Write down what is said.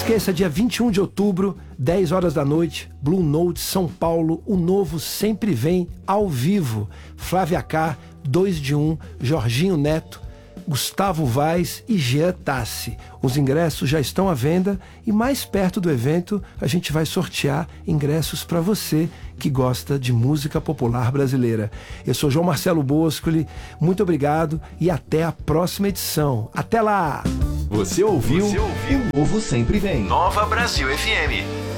esqueça, dia 21 de outubro, 10 horas da noite, Blue Note, São Paulo, o novo sempre vem ao vivo. Flávia K, 2 de 1, Jorginho Neto, Gustavo Vaz e Jean Tassi. Os ingressos já estão à venda e mais perto do evento a gente vai sortear ingressos para você que gosta de música popular brasileira. Eu sou João Marcelo Boscoli, muito obrigado e até a próxima edição. Até lá! Você ouviu? O Novo Sempre Vem. Nova Brasil FM.